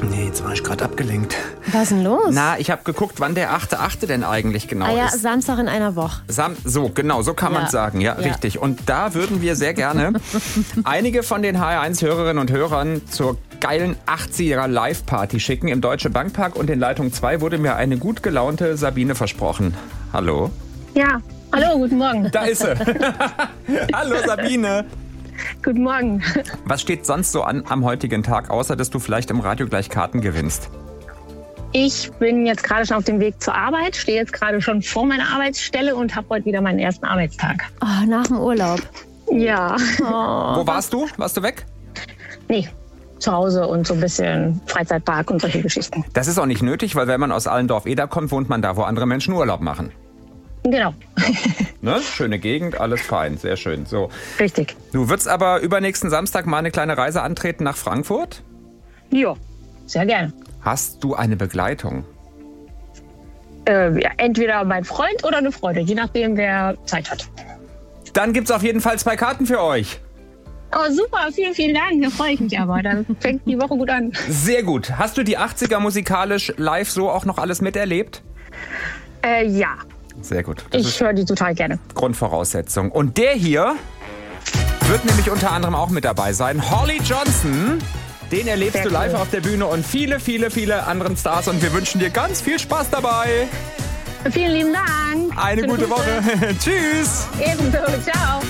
Nee, jetzt war ich gerade abgelenkt. Was ist denn los? Na, ich habe geguckt, wann der 8.8. denn eigentlich genau ist. Samstag in einer Woche. So kann man sagen. Ja, richtig. Und da würden wir sehr gerne einige von den HR1-Hörerinnen und Hörern zur geilen 80er Live-Party schicken im Deutsche Bankpark. Und in Leitung 2 wurde mir eine gut gelaunte Sabine versprochen. Hallo? Ja, hallo, guten Morgen. Da ist sie. Hallo Sabine. Guten Morgen. Was steht sonst so an am heutigen Tag, außer dass du vielleicht im Radio gleich Karten gewinnst? Ich bin jetzt gerade schon auf dem Weg zur Arbeit, stehe jetzt gerade schon vor meiner Arbeitsstelle und habe heute wieder meinen ersten Arbeitstag. Oh, nach dem Urlaub. Ja. Oh. Wo warst du? Warst du weg? Nee, zu Hause und so ein bisschen Freizeitpark und solche Geschichten. Das ist auch nicht nötig, weil wenn man aus Allendorf-Eder kommt, wohnt man da, wo andere Menschen Urlaub machen. Genau. Ne? Schöne Gegend, alles fein, sehr schön. So. Richtig. Du würdest aber übernächsten Samstag mal eine kleine Reise antreten nach Frankfurt? Ja, sehr gerne. Hast du eine Begleitung? Ja, entweder mein Freund oder eine Freundin, je nachdem, wer Zeit hat. Dann gibt's auf jeden Fall 2 Karten für euch. Oh, super, vielen, vielen Dank. Da freue ich mich aber. Dann fängt die Woche gut an. Sehr gut. Hast du die 80er musikalisch live so auch noch alles miterlebt? Ja. Sehr gut. Ich höre die total gerne. Grundvoraussetzung. Und der hier wird nämlich unter anderem auch mit dabei sein. Holly Johnson. Den erlebst Sehr du live cool. auf der Bühne und viele, viele, viele anderen Stars. Und wir wünschen dir ganz viel Spaß dabei. Vielen lieben Dank. Eine Schöne gute Grüße. Woche. Tschüss. Ebenso. Ciao.